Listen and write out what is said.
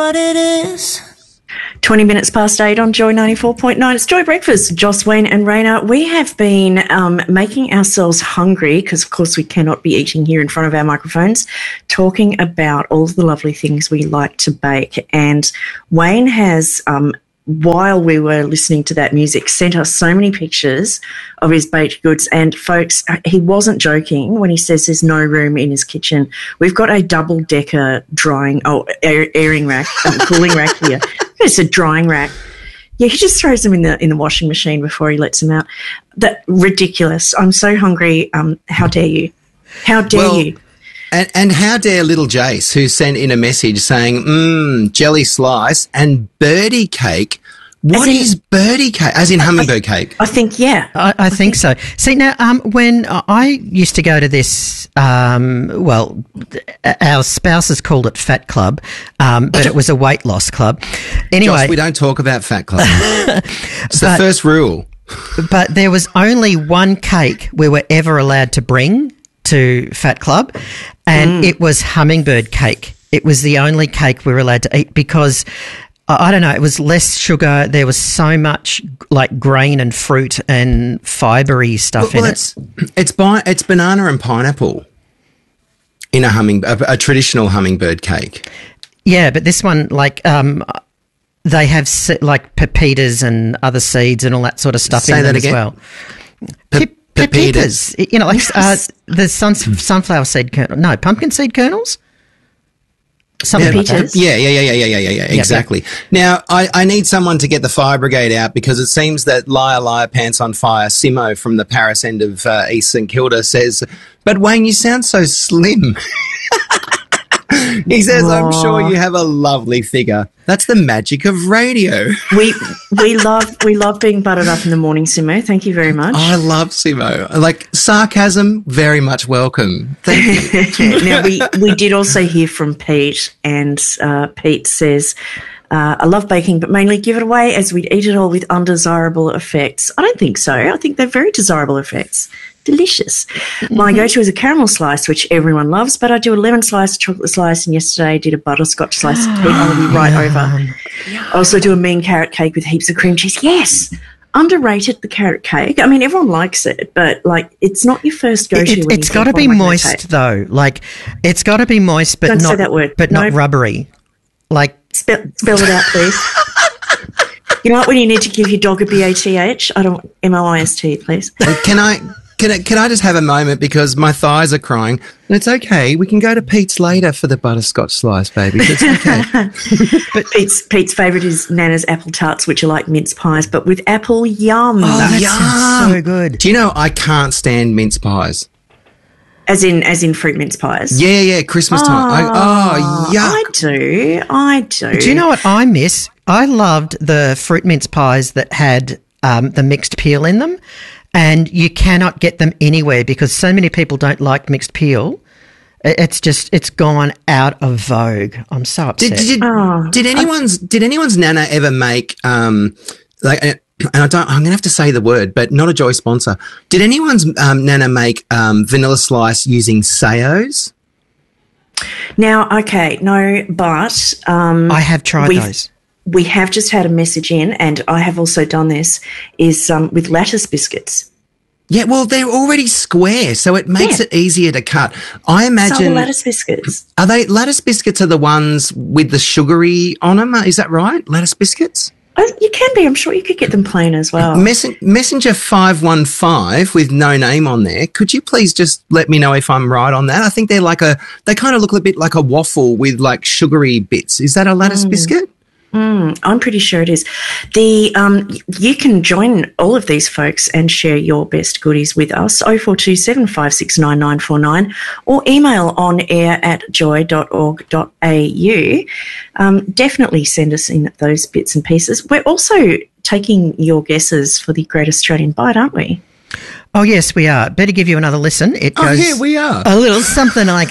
what it is. 20 minutes past 8 on Joy 94.9. It's Joy Breakfast. Joss, Wayne and Raina. We have been making ourselves hungry because, of course, we cannot be eating here in front of our microphones, talking about all of the lovely things we like to bake. And Wayne has, while we were listening to that music, sent us so many pictures of his baked goods. And, folks, he wasn't joking when he says there's no room in his kitchen. We've got a double-decker airing rack, cooling rack here. It's a drying rack. Yeah, he just throws them in the washing machine before he lets them out. That ridiculous. I'm so hungry. How dare you? How dare you? And how dare little Jace, who sent in a message saying, jelly slice and birdie cake. What is birdie cake? As in hummingbird cake? I think, yeah. I think so. See, now, when I used to go to this, our spouses called it Fat Club, but it was a weight loss club. Anyway. Josh, we don't talk about Fat Club. It's the first rule. But there was only one cake we were ever allowed to bring to Fat Club, and it was hummingbird cake. It was the only cake we were allowed to eat because, I don't know, it was less sugar. There was so much like grain and fruit and fibery stuff in it. It's banana and pineapple in a traditional hummingbird cake. Yeah, but this one, like, they have like pepitas and other seeds and all that sort of stuff in them as well. Pepitas, you know, like the sunflower seed kernel. No, pumpkin seed kernels. Something like that. Yeah, exactly. Now, I need someone to get the fire brigade out because it seems that Liar Pants on Fire, Simo from the Paris end of East St Kilda says, but Wayne, you sound so slim. He says, I'm sure you have a lovely figure. That's the magic of radio. We love being buttered up in the morning, Simo. Thank you very much. I love Simo. Like, sarcasm, very much welcome. Thank you. Now, we did also hear from Pete, and Pete says, I love baking, but mainly give it away as we'd eat it all with undesirable effects. I don't think so. I think they're very desirable effects. Delicious. My go-to is a caramel slice, which everyone loves, but I do a lemon slice, a chocolate slice, and yesterday I did a butterscotch slice. I'll be right over. I also do a mean carrot cake with heaps of cream cheese. Yes. Underrated, the carrot cake. I mean, everyone likes it, but, like, it's not your first go-to. It's got to be moist, though. Like, it's got to be moist, but say that word. Not rubbery. Like, spell it out, please. You know what? When you need to give your dog a BATH, I don't MOIST, please. Can I just have a moment because my thighs are crying? And it's okay. We can go to Pete's later for the butterscotch slice, baby. It's okay. But Pete's favourite is Nana's apple tarts, which are like mince pies, but with apple. Yum. Oh, that sounds so good. Do you know I can't stand mince pies? As in fruit mince pies? Yeah, Christmas time. Yuck. I do. Do you know what I miss? I loved the fruit mince pies that had the mixed peel in them. And you cannot get them anywhere because so many people don't like mixed peel. It's gone out of vogue. I'm so upset. Did anyone's nana ever make and I'm going to have to say the word, but not a Joy sponsor. Did anyone's nana make vanilla slice using Sayo's? Now, okay, no, but I have tried those. We have just had a message in, and I have also done this, is with lattice biscuits. Yeah, well, they're already square, so it makes it easier to cut. I imagine... So lattice biscuits. Lattice biscuits are the ones with the sugary on them, is that right? Lattice biscuits? You can be. I'm sure you could get them plain as well. Messenger 515 with no name on there. Could you please just let me know if I'm right on that? I think they kind of look a bit like a waffle with like sugary bits. Is that a lattice biscuit? I'm pretty sure it is. You can join all of these folks and share your best goodies with us, 0427 569 949, or email onair@joy.org.au. Definitely send us in those bits and pieces. We're also taking your guesses for the Great Australian Bite, aren't we? Oh, yes, we are. Better give you another listen. It goes here we are. A little something like